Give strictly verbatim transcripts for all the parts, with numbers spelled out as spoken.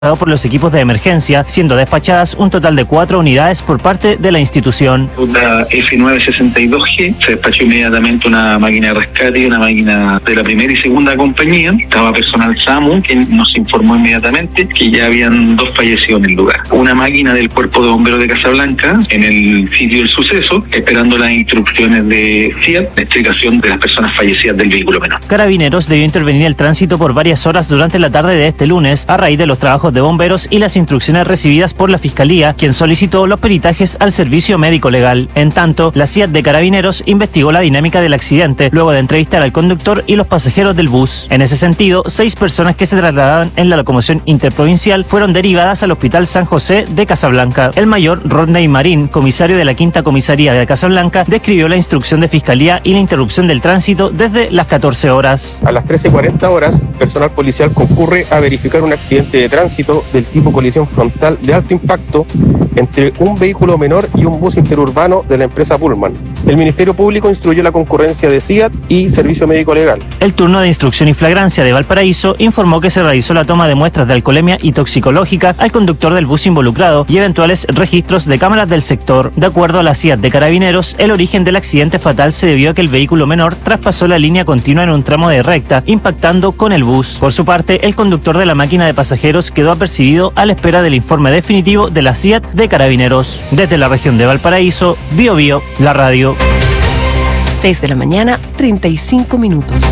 por los equipos de emergencia, siendo despachadas un total de cuatro unidades por parte de la institución. La F nueve sesenta y dos G se despachó inmediatamente una máquina de rescate y una máquina de la primera y segunda compañía. Estaba personal SAMU que nos informó inmediatamente que ya habían dos fallecidos en el lugar. Una máquina del Cuerpo de Bomberos de Casablanca en el sitio del suceso, esperando las instrucciones de Fiat, la explicación de las personas fallecidas del vehículo menor. Carabineros debió intervenir el tránsito por varias horas durante la tarde de este lunes a raíz de los trabajos de bomberos y las instrucciones recibidas por la Fiscalía, quien solicitó los peritajes al servicio médico legal. En tanto, la C I A T de Carabineros investigó la dinámica del accidente luego de entrevistar al conductor y los pasajeros del bus. En ese sentido, seis personas que se trasladaban en la locomoción interprovincial fueron derivadas al Hospital San José de Casablanca. El mayor Rodney Marín, comisario de la Quinta Comisaría de Casablanca, describió la instrucción de Fiscalía y la interrupción del tránsito desde las catorce horas. A las trece cuarenta horas, personal policial concurre a verificar un accidente de tránsito del tipo colisión frontal de alto impacto entre un vehículo menor y un bus interurbano de la empresa Pullman. El Ministerio Público instruyó la concurrencia de C I A T y Servicio Médico Legal. El turno de instrucción y flagrancia de Valparaíso informó que se realizó la toma de muestras de alcoholemia y toxicológica al conductor del bus involucrado y eventuales registros de cámaras del sector. De acuerdo a la C I A T de Carabineros, el origen del accidente fatal se debió a que el vehículo menor traspasó la línea continua en un tramo de recta, impactando con el bus. Por su parte, el conductor de la máquina de pasajeros quedó apercibido a la espera del informe definitivo de la C I A T de Carabineros. Desde la región de Valparaíso, Bio Bio, la radio. seis de la mañana, treinta y cinco minutos.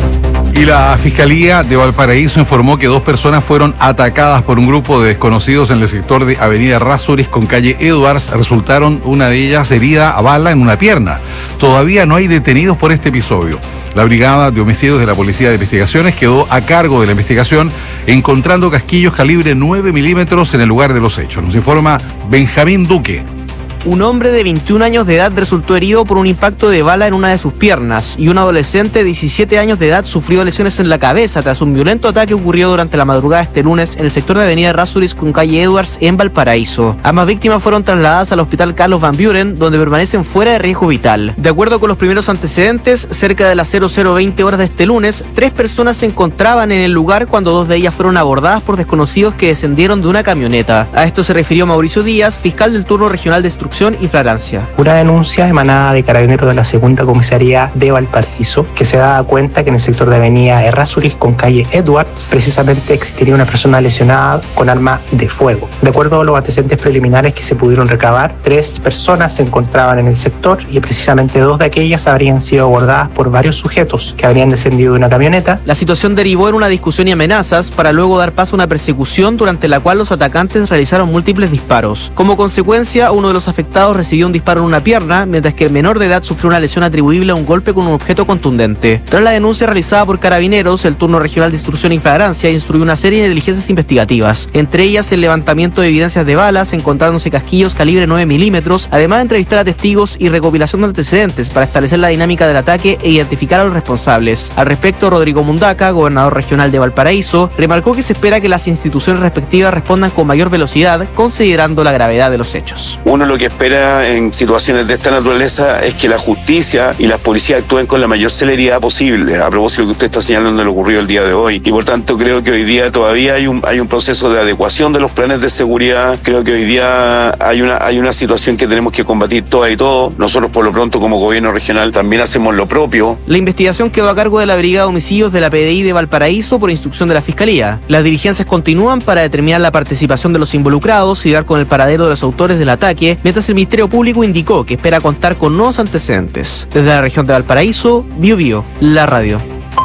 Y la Fiscalía de Valparaíso informó que dos personas fueron atacadas por un grupo de desconocidos en el sector de Avenida Errázuriz con calle Edwards. Resultaron una de ellas herida a bala en una pierna. Todavía no hay detenidos por este episodio. La Brigada de Homicidios de la Policía de Investigaciones quedó a cargo de la investigación, encontrando casquillos calibre nueve milímetros en el lugar de los hechos. Nos informa Benjamín Duque. Un hombre de veintiún años de edad resultó herido por un impacto de bala en una de sus piernas y un adolescente de diecisiete años de edad sufrió lesiones en la cabeza tras un violento ataque ocurrido durante la madrugada este lunes en el sector de Avenida Errázuriz con calle Edwards en Valparaíso. Ambas víctimas fueron trasladadas al Hospital Carlos Van Buren, donde permanecen fuera de riesgo vital. De acuerdo con los primeros antecedentes, cerca de las cero cero veinte horas de este lunes, tres personas se encontraban en el lugar cuando dos de ellas fueron abordadas por desconocidos que descendieron de una camioneta. A esto se refirió Mauricio Díaz, fiscal del turno regional de instrucción y flagrancia. Una denuncia emanada de Carabineros de la Segunda Comisaría de Valparaíso, que se daba cuenta que en el sector de Avenida Errázuriz con calle Edwards precisamente existiría una persona lesionada con arma de fuego. De acuerdo a los antecedentes preliminares que se pudieron recabar, tres personas se encontraban en el sector y precisamente dos de aquellas habrían sido abordadas por varios sujetos que habrían descendido de una camioneta. La situación derivó en una discusión y amenazas para luego dar paso a una persecución durante la cual los atacantes realizaron múltiples disparos. Como consecuencia, uno de los afectados recibió un disparo en una pierna, mientras que el menor de edad sufrió una lesión atribuible a un golpe con un objeto contundente. Tras la denuncia realizada por Carabineros, el turno regional de instrucción y flagrancia instruyó una serie de diligencias investigativas, entre ellas el levantamiento de evidencias de balas, encontrándose casquillos calibre nueve milímetros, además de entrevistar a testigos y recopilación de antecedentes para establecer la dinámica del ataque e identificar a los responsables. Al respecto, Rodrigo Mundaca, gobernador regional de Valparaíso, remarcó que se espera que las instituciones respectivas respondan con mayor velocidad, considerando la gravedad de los hechos. Uno lo que espera en situaciones de esta naturaleza es que la justicia y las policías actúen con la mayor celeridad posible, a propósito de lo que usted está señalando de lo ocurrido el día de hoy. Y por tanto creo que hoy día todavía hay un, hay un proceso de adecuación de los planes de seguridad. Creo que hoy día hay una, hay una situación que tenemos que combatir todas y todos. Nosotros por lo pronto como gobierno regional también hacemos lo propio. La investigación quedó a cargo de la Brigada de Homicidios de la P D I de Valparaíso por instrucción de la Fiscalía. Las diligencias continúan para determinar la participación de los involucrados y dar con el paradero de los autores del ataque, mientras el Ministerio Público indicó que espera contar con nuevos antecedentes. Desde la región de Valparaíso, Bio Bio, la radio.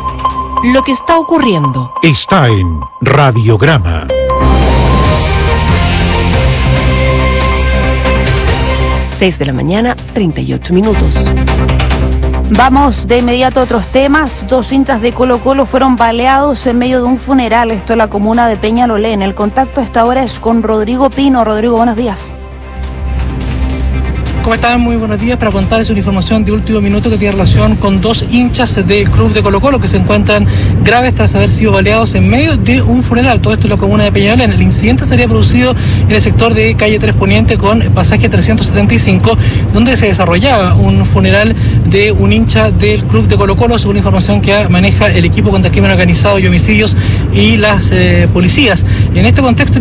Lo que está ocurriendo está en Radiograma. seis de la mañana, treinta y ocho minutos. Vamos de inmediato a otros temas. Dos hinchas de Colo Colo fueron baleados en medio de un funeral. Esto en la comuna de Peñalolén. El contacto a esta hora es con Rodrigo Pino. Rodrigo, buenos días. ¿Cómo están? Muy buenos días. Para contarles una información de último minuto que tiene relación con dos hinchas del club de Colo-Colo que se encuentran graves tras haber sido baleados en medio de un funeral. Todo esto en la comuna de Peñalolén. El incidente sería producido en el sector de calle tres Poniente con pasaje trescientos setenta y cinco, donde se desarrollaba un funeral de un hincha del club de Colo-Colo, según información que maneja el equipo contra el crimen organizado y homicidios y las eh, policías. En este contexto